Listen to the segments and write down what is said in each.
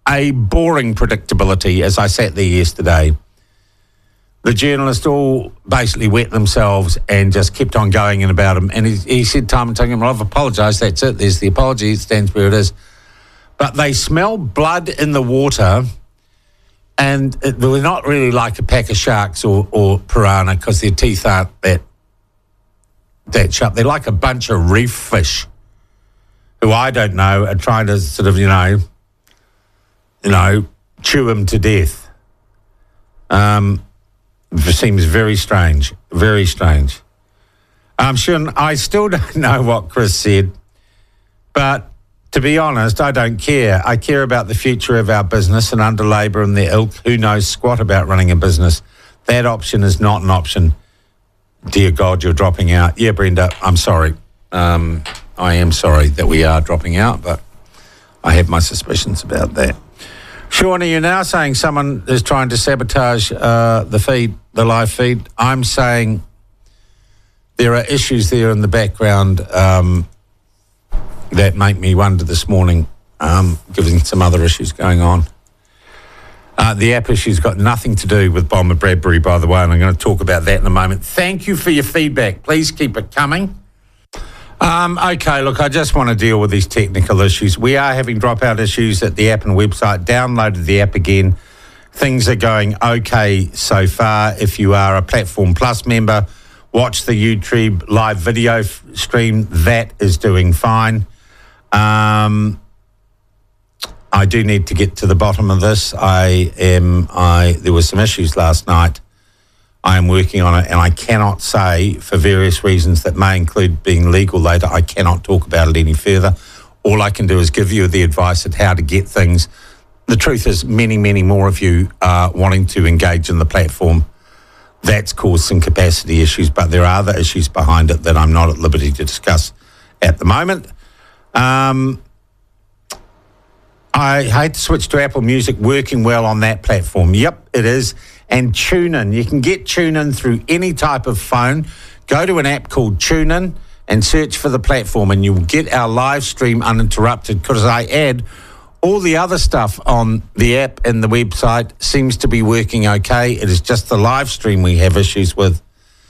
a boring predictability as I sat there yesterday. The journalists all basically wet themselves and just kept on going in about him. And he said time and time, well, I've apologised, that's it. There's the apology, it stands where it is. But they smell blood in the water, and they're not really like a pack of sharks or piranha because their teeth aren't that sharp. They're like a bunch of reef fish who I don't know are trying to sort of, chew him to death. It seems very strange, very strange. Sean, I still don't know what Chris said, but to be honest, I don't care. I care about the future of our business, and under Labor and their ilk, who knows squat about running a business. That option is not an option. Dear God, you're dropping out. Yeah, Brenda, I'm sorry. I am sorry that we are dropping out, but I have my suspicions about that. Sean, are you now saying someone is trying to sabotage the live feed? I'm saying there are issues there in the background that make me wonder this morning, given some other issues going on. The app issue's got nothing to do with Bomber Bradbury, by the way, and I'm going to talk about that in a moment. Thank you for your feedback. Please keep it coming. Okay, look, I just want to deal with these technical issues. We are having dropout issues at the app and website. Downloaded the app again. Things are going okay so far. If you are a Platform Plus member, watch the YouTube live video stream. That is doing fine. I do need to get to the bottom of this. There were some issues last night. I am working on it, and I cannot say, for various reasons that may include being legal later, I cannot talk about it any further. All I can do is give you the advice on how to get things. The truth is, many, many more of you are wanting to engage in the platform. That's caused some capacity issues, but there are other issues behind it that I'm not at liberty to discuss at the moment. I hate to switch to Apple Music, working well on that platform. Yep, it is. And TuneIn. You can get TuneIn through any type of phone. Go to an app called TuneIn and search for the platform, and you'll get our live stream uninterrupted, because I add all the other stuff on the app and the website seems to be working okay. It is just the live stream we have issues with.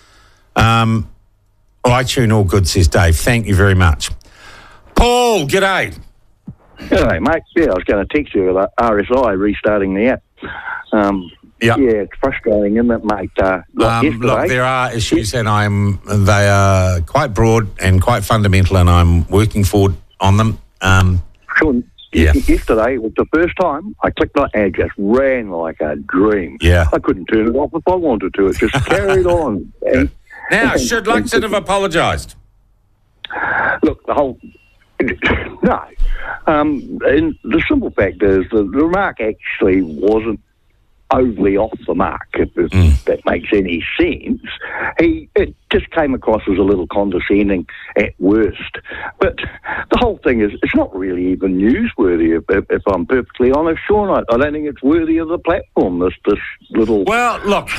iTunes, all good, says Dave. Thank you very much. Paul, g'day. G'day, mate. Yeah, I was going to text you about RSI restarting the app. Yeah, it's frustrating, isn't it, mate? Look, there are issues, and they are quite broad and quite fundamental, and I'm working forward on them. Sean, yesterday was the first time I clicked on it, and it just ran like a dream. Yeah. I couldn't turn it off if I wanted to. It just carried on. Now, should Luxon have apologised? Look, the whole... No. And the simple fact is the remark actually wasn't overly off the mark, if that makes any sense. It just came across as a little condescending at worst. But the whole thing is, it's not really even newsworthy, if I'm perfectly honest, Sean. I don't think it's worthy of the platform, this little... Well, look,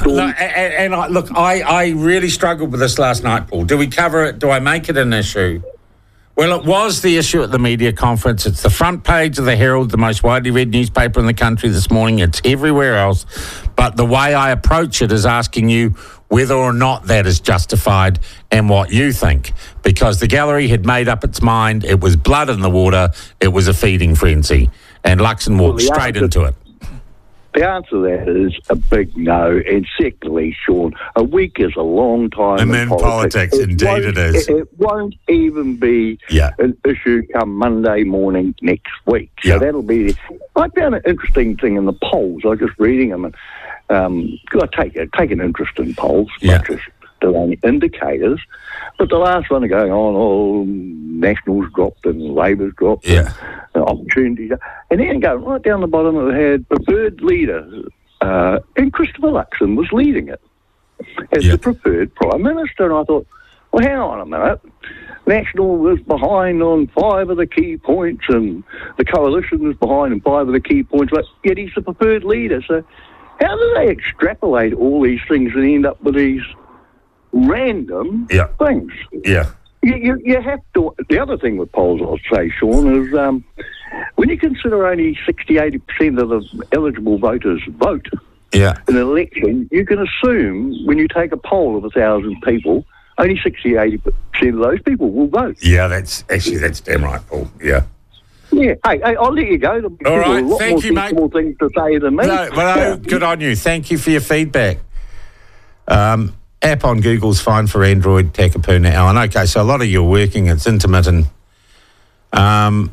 I really struggled with this last night, Paul. Do we cover it? Do I make it an issue? Well, it was the issue at the media conference. It's the front page of the Herald, the most widely read newspaper in the country this morning. It's everywhere else. But the way I approach it is asking you whether or not that is justified and what you think. Because the gallery had made up its mind. It was blood in the water. It was a feeding frenzy. And Luxon walked straight into it. The answer to that is a big no. And secondly, Sean, a week is a long time in politics. Indeed it is. It won't even be an issue come Monday morning next week. So that'll be... I found an interesting thing in the polls. I was just reading them. And I take an interest in polls, much as they're only indicators. But the last one are going on, Nationals dropped and Labor's dropped. Opportunities. And then going right down the bottom, it had preferred leader, and Christopher Luxon was leading it as the preferred Prime Minister. And I thought, well, hang on a minute. National was behind on 5 of the key points, and the Coalition was behind on 5 of the key points, but yet he's the preferred leader. So how do they extrapolate all these things and end up with these random things? Yeah. You have to... The other thing with polls, I'll say, Sean, is when you consider only 60-80% of the eligible voters vote in an election, you can assume when you take a poll of 1,000 people, only 60-80% of those people will vote. Yeah, that's damn right, Paul. Yeah. Yeah. Hey, I'll let you go. All right, thank you, mate. More things to say than me. Good on you. Thank you for your feedback. App on Google's fine for Android, Takapuna, Alan. Okay, so a lot of you are working. It's intermittent. I'm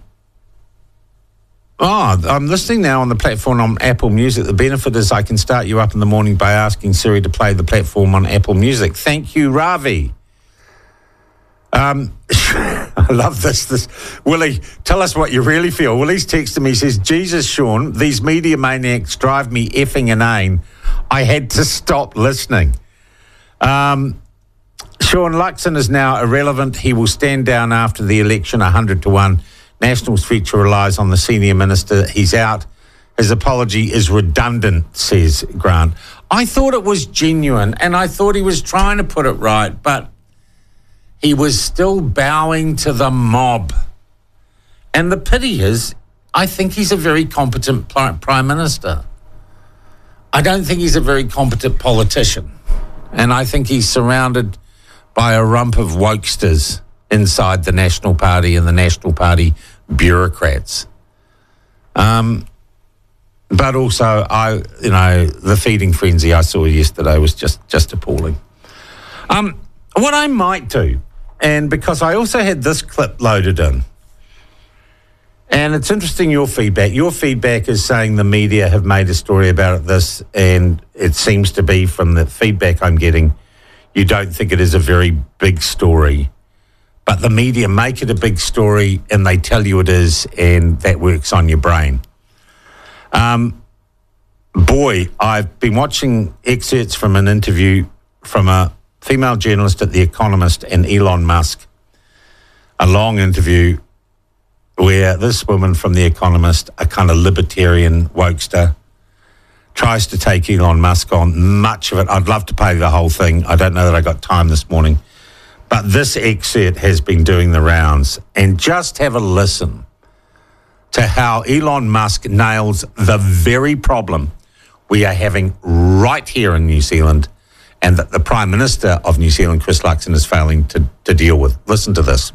listening now on the platform on Apple Music. The benefit is I can start you up in the morning by asking Siri to play the platform on Apple Music. Thank you, Ravi. I love this. Willie, tell us what you really feel. Willie's texted me, says, Jesus, Sean, these media maniacs drive me effing inane. I had to stop listening. Sean Luxon is now irrelevant. He will stand down after the election 100-1. National's future relies on the senior minister. He's out. His apology is redundant, says Grant. I thought it was genuine, and I thought he was trying to put it right, but he was still bowing to the mob. And the pity is, I think he's a very competent prime minister. I don't think he's a very competent politician. And I think he's surrounded by a rump of wokesters inside the National Party and the National Party bureaucrats. But also, the feeding frenzy I saw yesterday was just appalling. What I might do, and because I also had this clip loaded in, and it's interesting your feedback. Your feedback is saying the media have made a story about this, and it seems to be from the feedback I'm getting, you don't think it is a very big story. But the media make it a big story and they tell you it is, and that works on your brain. I've been watching excerpts from an interview from a female journalist at The Economist and Elon Musk. A long interview where this woman from The Economist, a kind of libertarian wokester, tries to take Elon Musk on. Much of it, I'd love to play the whole thing. I don't know that I got time this morning. But this excerpt has been doing the rounds. And just have a listen to how Elon Musk nails the very problem we are having right here in New Zealand, and that the Prime Minister of New Zealand, Chris Luxon, is failing to deal with. Listen to this.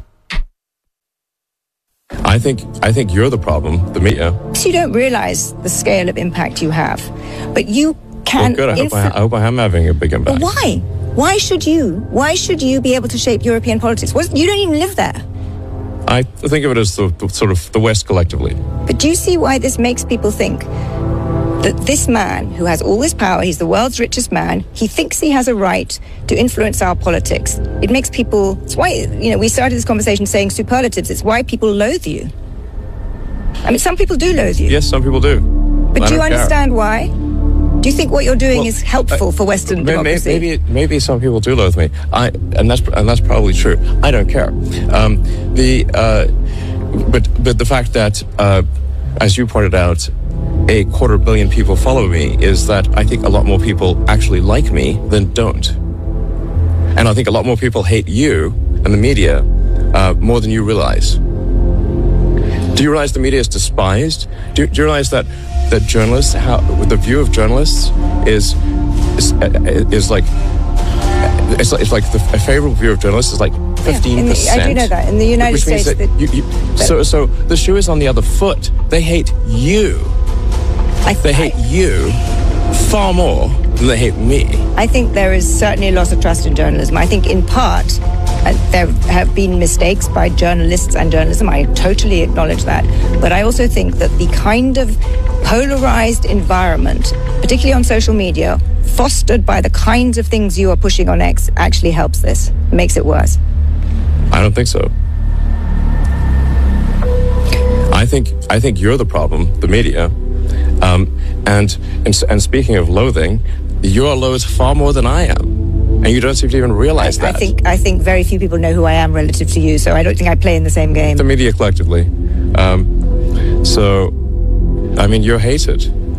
I think you're the problem, the media. You don't realise the scale of impact you have, but you can. Well, good. I hope I am having a big impact. But why? Why should you? Why should you be able to shape European politics? You don't even live there. I think of it as the sort of the West collectively. But do you see why this makes people think that this man who has all this power, he's the world's richest man, he thinks he has a right to influence our politics? It makes people, it's why, we started this conversation saying superlatives, it's why people loathe you. I mean, some people do loathe you. Yes, some people do. But do you understand why? Do you think what you're doing is helpful for Western democracy? Maybe some people do loathe me. And that's probably true. I don't care. But the fact that, as you pointed out, 250 million people follow me is that I think a lot more people actually like me than don't. And I think a lot more people hate you and the media more than you realize. Do you realize the media is despised? Do you realize that journalists, the view of journalists is like a favorable view of journalists is like 15%. I do know that in the United States. So the shoe is on the other foot. They hate you. They hate you far more than they hate me. I think there is certainly a loss of trust in journalism. I think in part there have been mistakes by journalists and journalism. I totally acknowledge that. But I also think that the kind of polarized environment, particularly on social media, fostered by the kinds of things you are pushing on X, actually helps this. It makes it worse. I don't think so. I think you're the problem, the media. And speaking of loathing, you're loathed far more than I am, and you don't seem to even realize that. I think very few people know who I am relative to you, so I don't think I play in the same game. The media collectively. So, I mean, you're hated.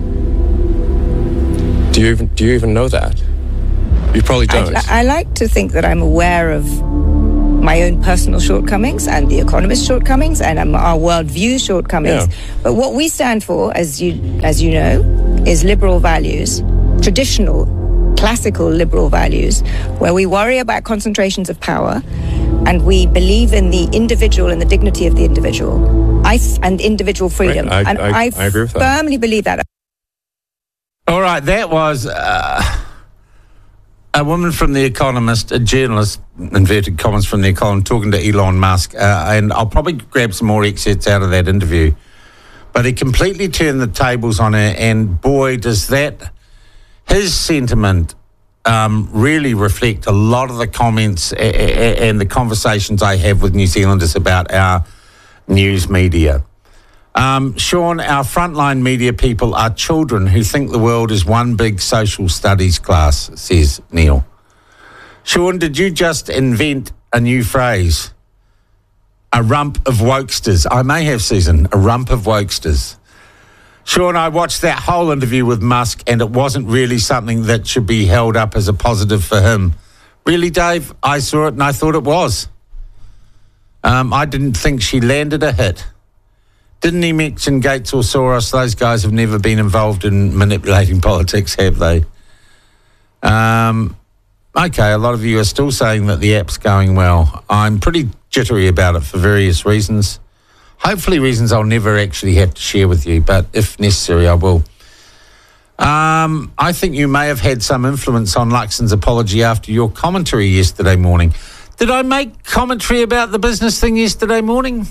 Do you even know that? You probably don't. I like to think that I'm aware of my own personal shortcomings and the Economist's shortcomings and our worldview shortcomings. Yeah. But what we stand for, as you know, is liberal values, traditional, classical liberal values, where we worry about concentrations of power and we believe in the individual and the dignity of the individual and individual freedom. Right. I agree with that. Firmly believe that. All right, that was a woman from The Economist, a journalist, inverted commas, from The Economist, talking to Elon Musk. And I'll probably grab some more excerpts out of that interview. But he completely turned the tables on her, and boy, does his sentiment really reflect a lot of the comments and the conversations I have with New Zealanders about our news media. Sean, our frontline media people are children who think the world is one big social studies class, says Neil. Sean, did you just invent a new phrase? A rump of wokesters. I may have, Susan, a rump of wokesters. Sean, I watched that whole interview with Musk and it wasn't really something that should be held up as a positive for him. Really, Dave? I saw it and I thought it was. I didn't think she landed a hit. Didn't he mention Gates or Soros? Those guys have never been involved in manipulating politics, have they? Okay, a lot of you are still saying that the app's going well. I'm pretty jittery about it for various reasons. Hopefully reasons I'll never actually have to share with you, but if necessary, I will. I think you may have had some influence on Luxon's apology after your commentary yesterday morning. Did I make commentary about the business thing yesterday morning?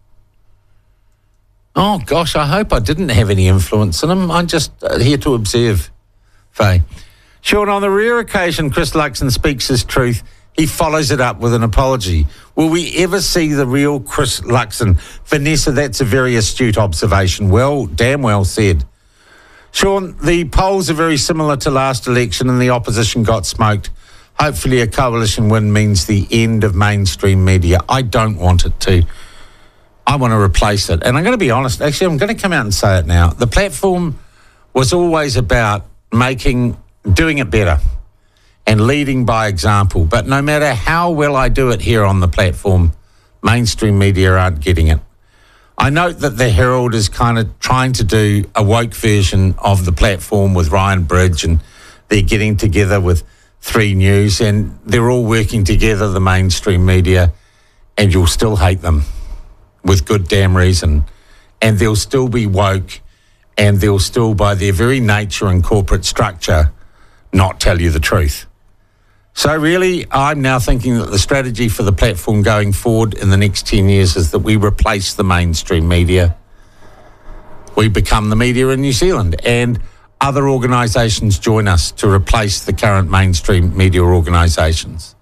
Oh, gosh, I hope I didn't have any influence on him. I'm just here to observe, Faye. Sean, on the rare occasion Chris Luxon speaks his truth, he follows it up with an apology. Will we ever see the real Chris Luxon? Vanessa, that's a very astute observation. Well, damn well said. Sean, the polls are very similar to last election and the opposition got smoked. Hopefully a coalition win means the end of mainstream media. I don't want it to. I want to replace it. And I'm going to be honest. Actually, I'm going to come out and say it now. The platform was always about doing it better and leading by example. But no matter how well I do it here on the platform, mainstream media aren't getting it. I note that the Herald is kind of trying to do a woke version of the platform with Ryan Bridge, and they're getting together with 3 News, and they're all working together, the mainstream media, and you'll still hate them with good damn reason. And they'll still be woke, and they'll still, by their very nature and corporate structure, not tell you the truth. So really, I'm now thinking that the strategy for the platform going forward in the next 10 years is that we replace the mainstream media. We become the media in New Zealand, and other organisations join us to replace the current mainstream media organisations.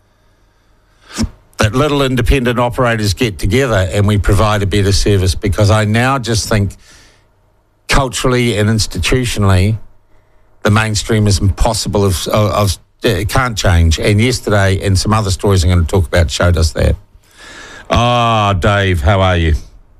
That little independent operators get together and we provide a better service, because I now just think culturally and institutionally the mainstream is impossible it can't change. And yesterday, and some other stories I'm going to talk about, showed us that. Oh, Dave, how are you?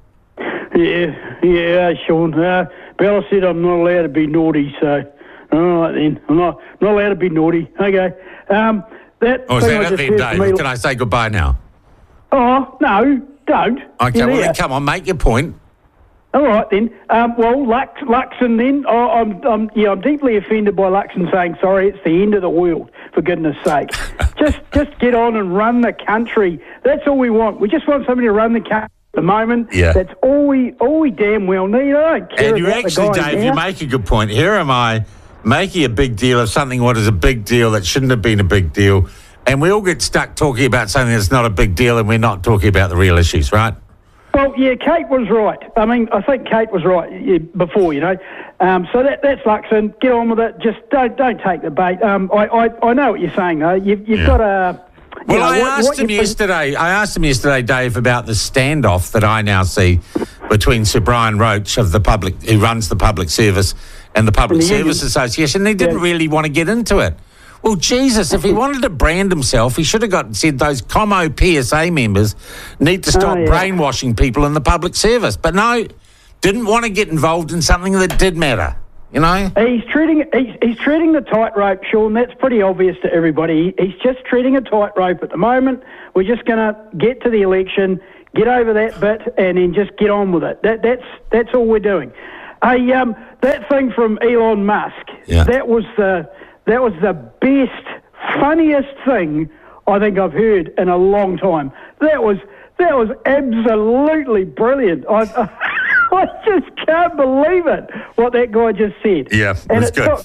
Yeah, Sean. Bella said I'm not allowed to be naughty, so all right then. I'm not allowed to be naughty. Okay. Is that it then, Dave? Can I say goodbye now? Oh, no, don't. Okay, well then come on, make your point. All right then. Luxon then. I'm deeply offended by Luxon saying sorry. It's the end of the world, for goodness sake. just get on and run the country. That's all we want. We just want somebody to run the country. At the moment, that's all we damn well need. I don't care. And you actually, Dave, you make a good point. Here am I making a big deal of something what is a big deal that shouldn't have been a big deal, and we all get stuck talking about something that's not a big deal, and we're not talking about the real issues, right? Well, yeah, Kate was right. I mean, I think Kate was right before, So that's Luxon. Get on with it. Just don't take the bait. I know what you're saying though. You've got a. Well, I asked him yesterday, Dave, about the standoff that I now see between Sir Brian Roach who runs the public service, and the Public Service Association. He didn't really want to get into it. Well, Jesus, if he wanted to brand himself, he should have said those Como PSA members need to stop brainwashing people in the public service. But no, didn't want to get involved in something that did matter. you know? He's treading the tightrope, Sean. That's pretty obvious to everybody. He's just treading a tightrope at the moment. We're just going to get to the election, get over that bit, and then just get on with it. That's all we're doing. That thing from Elon Musk, that was the best, funniest thing I think I've heard in a long time. That was absolutely brilliant. I just can't believe it, what that guy just said. Yeah, it was good.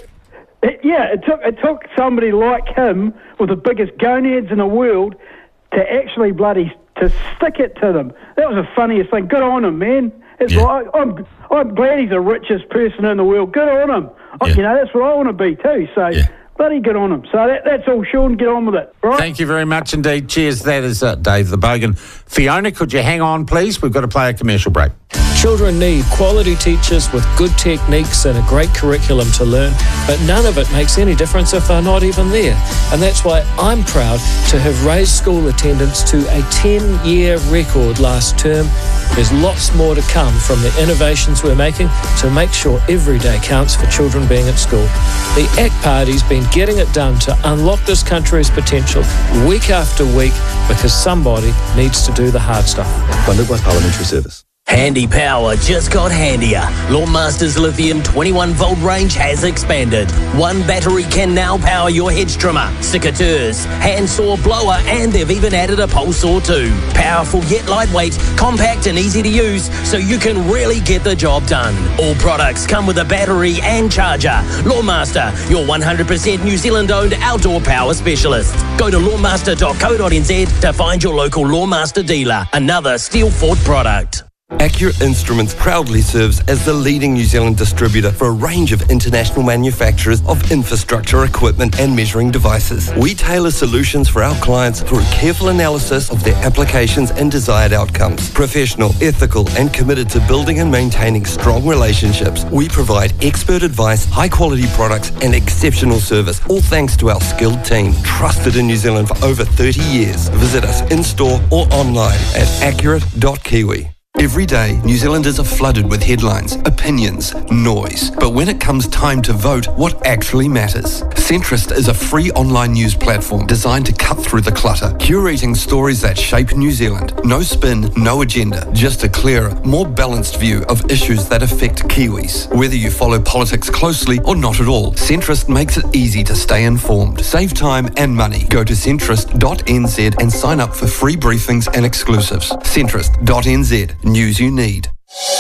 It took somebody like him with the biggest gonads in the world to actually to stick it to them. That was the funniest thing. Good on him, man. It's like, I'm glad he's the richest person in the world. Good on him. You know, that's what I want to be too. So bloody good on him. So that's all, Sean. Get on with it. Right? Thank you very much indeed. Cheers. That is Dave the Bogan. Fiona, could you hang on, please? We've got to play a commercial break. Children need quality teachers with good techniques and a great curriculum to learn, but none of it makes any difference if they're not even there. And that's why I'm proud to have raised school attendance to a 10-year record last term. There's lots more to come from the innovations we're making to make sure every day counts for children being at school. The ACT Party's been getting it done to unlock this country's potential week after week because somebody needs to do the hard stuff. Funded by Parliamentary Service. Handy power just got handier. Lawnmaster's lithium 21-volt range has expanded. One battery can now power your hedge trimmer, secateurs, handsaw, blower, and they've even added a pole saw too. Powerful yet lightweight, compact and easy to use, so you can really get the job done. All products come with a battery and charger. Lawnmaster, your 100% New Zealand-owned outdoor power specialist. Go to lawnmaster.co.nz to find your local Lawnmaster dealer. Another Steel Fort product. Accurate Instruments proudly serves as the leading New Zealand distributor for a range of international manufacturers of infrastructure equipment and measuring devices. We tailor solutions for our clients through careful analysis of their applications and desired outcomes. Professional, ethical, and committed to building and maintaining strong relationships, we provide expert advice, high-quality products, and exceptional service, all thanks to our skilled team, trusted in New Zealand for over 30 years. Visit us in-store or online at accurate.kiwi. Every day, New Zealanders are flooded with headlines, opinions, noise. But when it comes time to vote, what actually matters? Centrist is a free online news platform designed to cut through the clutter, curating stories that shape New Zealand. No spin, no agenda, just a clearer, more balanced view of issues that affect Kiwis. Whether you follow politics closely or not at all, Centrist makes it easy to stay informed. Save time and money. Go to centrist.nz and sign up for free briefings and exclusives. Centrist.nz. News you need.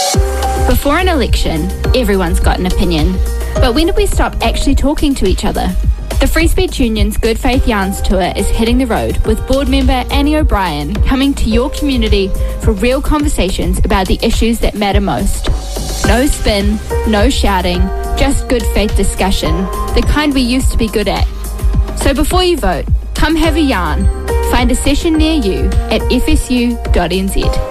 Before an election, everyone's got an opinion. But when did we stop actually talking to each other? The Free Speech Union's Good Faith Yarns Tour is hitting the road with board member Annie O'Brien coming to your community for real conversations about the issues that matter most. No spin, no shouting, just good faith discussion, the kind we used to be good at. So before you vote, come have a yarn. Find a session near you at fsu.nz.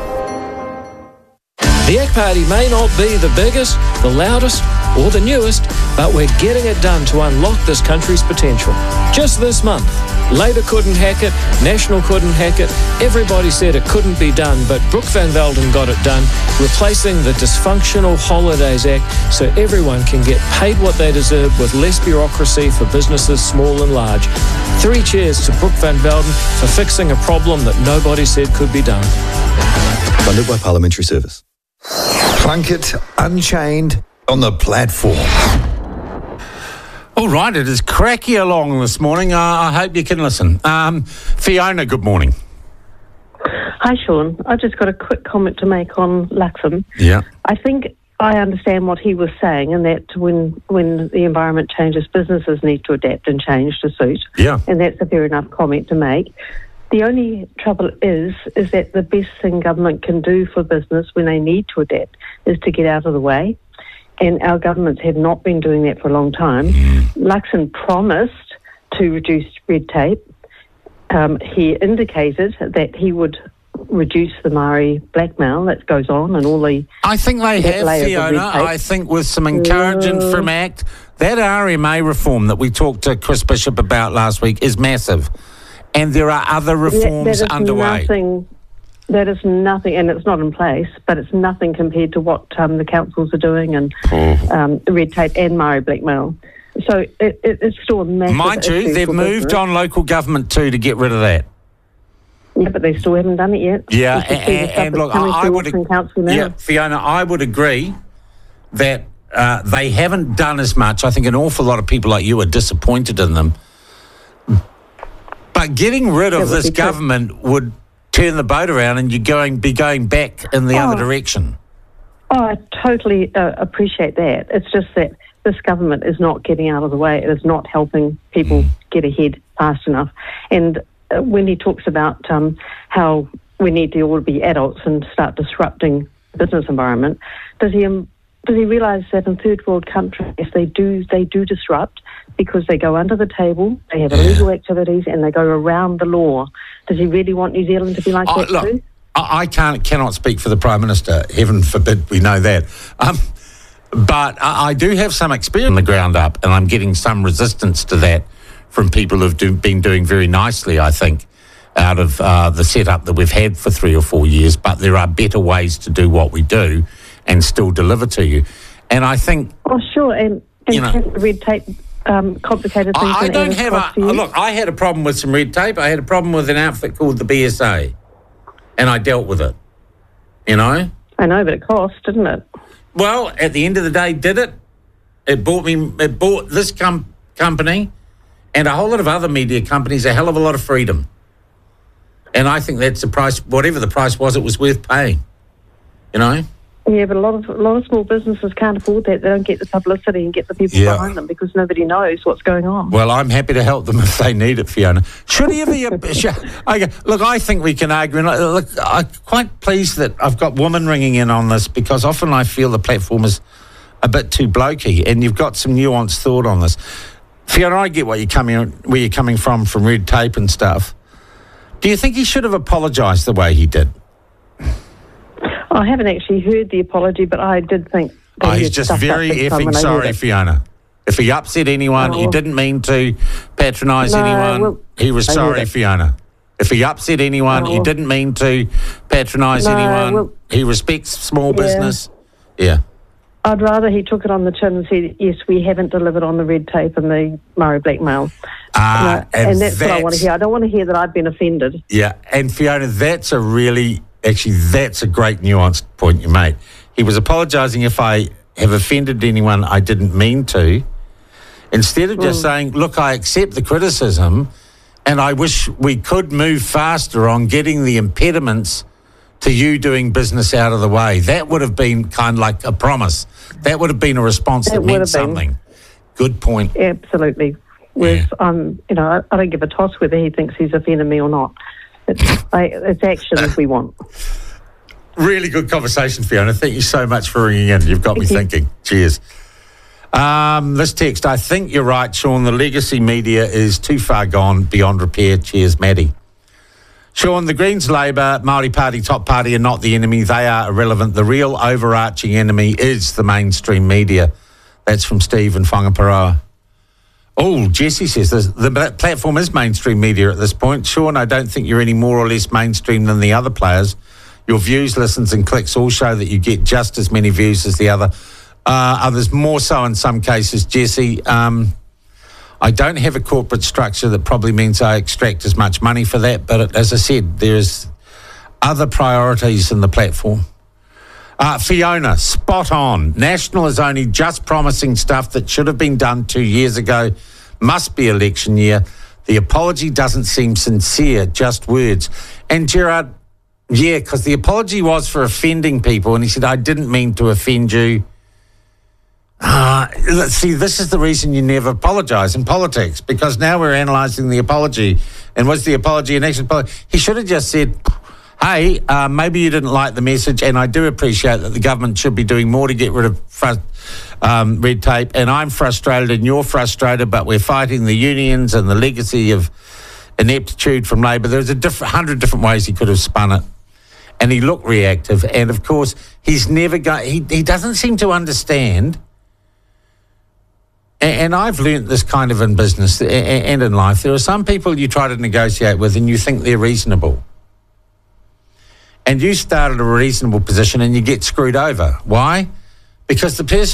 The ACT Party may not be the biggest, the loudest, or the newest, but we're getting it done to unlock this country's potential. Just this month, Labour couldn't hack it, National couldn't hack it, everybody said it couldn't be done, but Brooke Van Velden got it done, replacing the dysfunctional Holidays Act so everyone can get paid what they deserve with less bureaucracy for businesses small and large. 3 cheers to Brooke Van Velden for fixing a problem that nobody said could be done. Funded by Parliamentary Service. Plunkett Unchained on the platform. All right, it is cracky along this morning. I hope you can listen. Fiona, good morning. Hi, Sean. I've just got a quick comment to make on Luxon. Yeah. I think I understand what he was saying, and that when the environment changes, businesses need to adapt and change to suit. Yeah. And that's a fair enough comment to make. The only trouble is that the best thing government can do for business when they need to adapt is to get out of the way. And our governments have not been doing that for a long time. Luxon promised to reduce red tape. He indicated that he would reduce the Maori blackmail that goes on and all the... I think they have, Fiona. I think with some encouragement from ACT, that RMA reform that we talked to Chris Bishop about last week is massive. And there are other reforms underway. That is nothing, and it's not in place, but it's nothing compared to what the councils are doing and red tape and Maori blackmail. So it's still a massive Mind you, issue they've for moved business. on local government too to get rid of that. Yeah, but they still haven't done it yet. Yeah, You can see the stuff and that's look, coming I through would, Auckland Council now. yeah, Fiona, I would agree that they haven't done as much. I think an awful lot of people like you are disappointed in them. But getting rid of this government would turn the boat around, and you're be going back in the other direction. Oh, I totally appreciate that. It's just that this government is not getting out of the way. It is not helping people get ahead fast enough. And when he talks about how we need to all be adults and start disrupting the business environment, does he realise that in third world countries they do disrupt because they go under the table, they have illegal activities, and they go around the law? Does he really want New Zealand to be like that too? I cannot speak for the Prime Minister. Heaven forbid we know that. But I do have some experience on the ground up, and I'm getting some resistance to that from people who've been doing very nicely, I think, out of the setup that we've had for 3 or 4 years. But there are better ways to do what we do and still deliver to you. And I think... Oh, sure, and you know, the red tape complicated things. I don't have look, I had a problem with some red tape. I had a problem with an outfit called the BSA, and I dealt with it, you know? I know, but it cost, didn't it? Well, at the end of the day, did it? It bought this company and a whole lot of other media companies a hell of a lot of freedom. And I think that's the price, whatever the price was, it was worth paying, you know? Yeah, but a lot of small businesses can't afford that. They don't get the publicity and get the people behind them because nobody knows what's going on. Well, I'm happy to help them if they need it, Fiona. Should he ever... Look, I think we can argue. Look, I'm quite pleased that I've got women ringing in on this because often I feel the platform is a bit too blokey, and you've got some nuanced thought on this. Fiona, I get where you're coming from red tape and stuff. Do you think he should have apologised the way he did? I haven't actually heard the apology, but I did think... he's just very effing sorry, Fiona. If he upset anyone, he didn't mean to patronise anyone. He was sorry, Fiona. If he upset anyone, he didn't mean to patronise anyone. He respects small business. Yeah. I'd rather he took it on the chin and said, yes, we haven't delivered on the red tape and the Maori blackmail. And that's what I want to hear. I don't want to hear that I've been offended. Yeah, and Fiona, that's a great nuanced point you made. He was apologising if I have offended anyone I didn't mean to, instead of just saying, look, I accept the criticism and I wish we could move faster on getting the impediments to you doing business out of the way. That would have been kind of like a promise. That would have been a response that meant something. Good point. Absolutely. Whereas I don't give a toss whether he thinks he's offended me or not. It's actions we want. Really good conversation, Fiona. Thank you so much for ringing in. You've got me thinking. Cheers. This text, I think you're right, Sean. The legacy media is too far gone, beyond repair. Cheers, Maddie. Sean, the Greens, Labour, Māori Party, top party are not the enemy. They are irrelevant. The real overarching enemy is the mainstream media. That's from Steve in Whangaparoa. Oh, Jesse says the platform is mainstream media at this point. Sean, I don't think you're any more or less mainstream than the other players. Your views, listens and clicks all show that you get just as many views as the other. Others more so in some cases, Jesse. I don't have a corporate structure that probably means I extract as much money for that. But as I said, there's other priorities in the platform. Fiona, spot on. National is only just promising stuff that should have been done 2 years ago. Must be election year. The apology doesn't seem sincere, just words. And Gerard, yeah, because the apology was for offending people. And he said, I didn't mean to offend you. See, this is the reason you never apologise in politics, because now we're analysing the apology. And was the apology an action apology? He should have just said, hey, maybe you didn't like the message, and I do appreciate that the government should be doing more to get rid of red tape, and I'm frustrated and you're frustrated, but we're fighting the unions and the legacy of ineptitude from Labour. There's 100 different ways he could have spun it, and he looked reactive. And, of course, he's never he doesn't seem to understand. And I've learnt this kind of in business and in life. There are some people you try to negotiate with and you think they're reasonable. and you start at a reasonable position and you get screwed over. Why? Because the person